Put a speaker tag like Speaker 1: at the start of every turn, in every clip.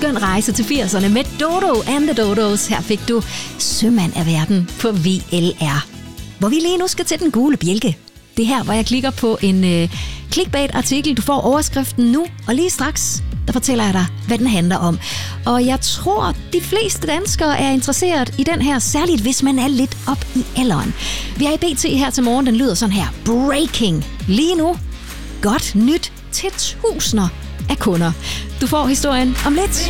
Speaker 1: skøn rejse til 80'erne med Dodo and the Dodos. Her fik du Sømand af verden på VLR. Hvor vi lige nu skal til den gule bjælke. Det her, hvor jeg klikker på en clickbait-artikel. Du får overskriften nu, og lige straks, der fortæller jeg dig, hvad den handler om. Og jeg tror, de fleste danskere er interesseret i den her, særligt hvis man er lidt op i alderen. Vi er i BT her til morgen, den lyder sådan her. Breaking. Lige nu. Godt nyt til tusinder af kunder. Du får historien om lidt.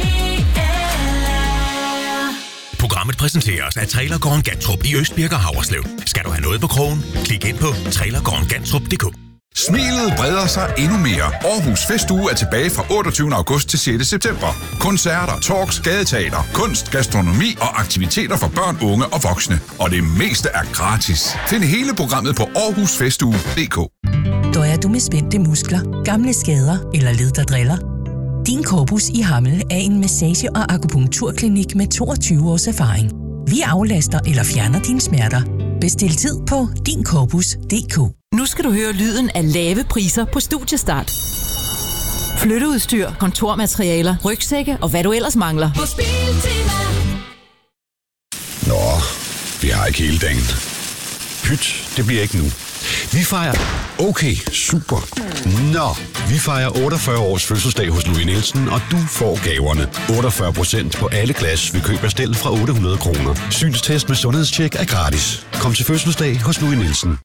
Speaker 2: Programmet præsenteres af Trailergården Gantrup i Østbirk og Haverslev. Skal du have noget på krogen? Klik ind på trailergårdengantrup.dk.
Speaker 3: Smilet breder sig endnu mere. Aarhus Festuge er tilbage fra 28. august til 6. september. Koncerter, talks, gadeteater, kunst, gastronomi og aktiviteter for børn, unge og voksne. Og det meste er gratis. Find hele programmet på aarhusfestuge.dk.
Speaker 4: Døjer du med spændte muskler, gamle skader eller led, der driller? Din Corpus i Hammel er en massage- og akupunkturklinik med 22 års erfaring. Vi aflaster eller fjerner dine smerter. Bestil tid på dincorpus.dk.
Speaker 5: Nu skal du høre lyden af lave priser på Studiestart. Flytteudstyr, kontormaterialer, rygsække og hvad du ellers mangler. På Biltema.
Speaker 6: Nå, vi har ikke hele dagen. Pyt, det bliver ikke nu. Vi fejrer... Okay, super. Nå, vi fejrer 48 års fødselsdag hos Louis Nielsen, og du får gaverne. 48% på alle glas ved køb af stel fra 800 kroner. Synstest med sundhedstjek er gratis. Kom til fødselsdag hos Louis Nielsen.